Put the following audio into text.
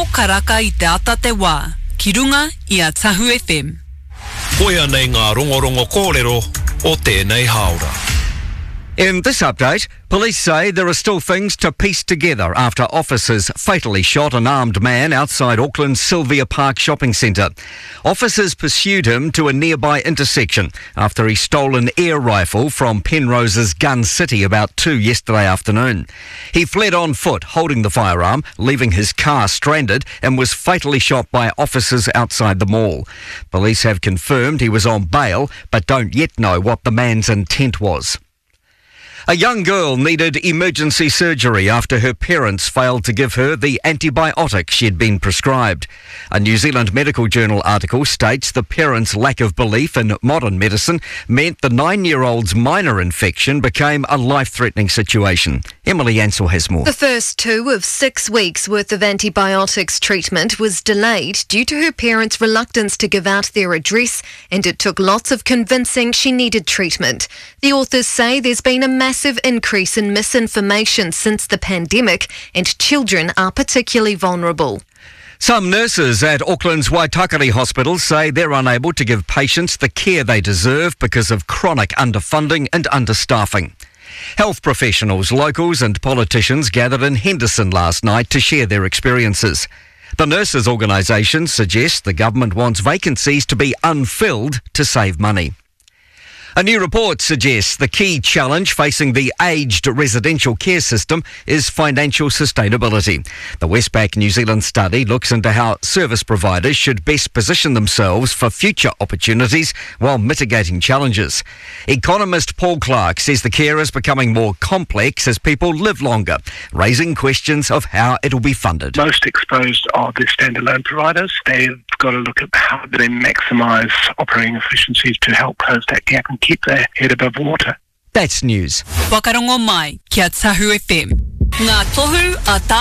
karaka I te ata te wā, ki runga I a Tahu FM. Koia nei ngā rongorongo kōrero o tēnei haora. In this update, police say there are still things to piece together after officers fatally shot an armed man outside Auckland's Sylvia Park shopping centre. Officers pursued him to a nearby intersection after he stole an air rifle from Penrose's Gun City about 2 yesterday afternoon. He fled on foot, holding the firearm, leaving his car stranded, and was fatally shot by officers outside the mall. Police have confirmed he was on bail, but don't yet know what the man's intent was. A young girl needed emergency surgery after her parents failed to give her the antibiotic she'd been prescribed. A New Zealand Medical Journal article states the parents' lack of belief in modern medicine meant the 9-year-old's minor infection became a life-threatening situation. Emily Ansell has more. The first 2 of 6 weeks' worth of antibiotics treatment was delayed due to her parents' reluctance to give out their address, and it took lots of convincing she needed treatment. The authors say there's been a massive increase in misinformation since the pandemic, and children are particularly vulnerable. Some nurses at Auckland's Waitakere Hospital say they're unable to give patients the care they deserve because of chronic underfunding and understaffing. Health professionals, locals and politicians gathered in Henderson last night to share their experiences. The nurses' organisation suggests the government wants vacancies to be unfilled to save money. A new report suggests the key challenge facing the aged residential care system is financial sustainability. The Westpac New Zealand study looks into how service providers should best position themselves for future opportunities while mitigating challenges. Economist Paul Clark says the care is becoming more complex as people live longer, raising questions of how it will be funded. Most exposed are the standalone providers. They've got to look at how they maximise operating efficiencies to help close that gap and keep their head above water. That's news. Wakarongo mai, ki a Tahu FM. Ngā tohu a